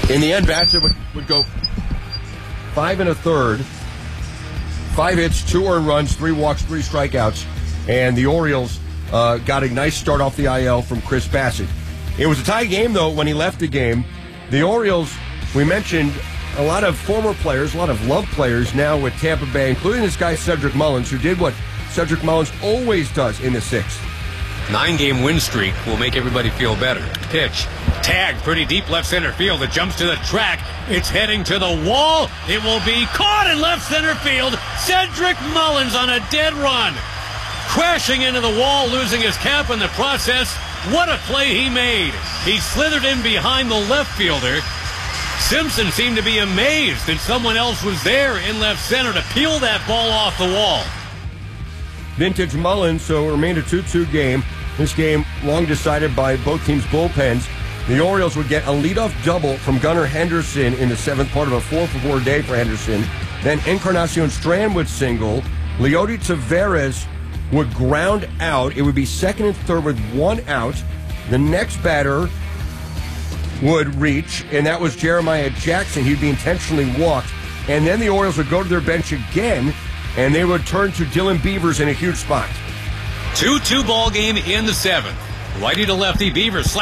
In the end, Bassett would go 5 1/3, 5 hits, 2 earned runs, 3 walks, 3 strikeouts, and the Orioles got a nice start off the IL from Chris Bassett. It was a tie game, though, when he left the game. The Orioles, we mentioned a lot of former players, a lot of loved players now with Tampa Bay, including this guy Cedric Mullins, who did what Cedric Mullins always does in the 6th. 9-game win streak will make everybody feel better. Pitch. Tagged pretty deep left center field. It jumps to the track. It's heading to the wall. It will be caught in left center field. Cedric Mullins on a dead run. Crashing into the wall, losing his cap in the process. What a play he made. He slithered in behind the left fielder. Simpson seemed to be amazed that someone else was there in left center to peel that ball off the wall. Vintage Mullins, so it remained a 2-2 game. This game long decided by both teams' bullpens. The Orioles would get a leadoff double from Gunnar Henderson in the 7th, part of a 4-for-4 day for Henderson. Then Encarnacion Strand would single. Leody Taveras would ground out. It would be 2nd and 3rd with 1 out. The next batter would reach, and that was Jeremiah Jackson. He'd be intentionally walked. And then the Orioles would go to their bench again, and they would turn to Dylan Beavers in a huge spot. 2-2 ball game in the 7th. Righty to lefty, Beavers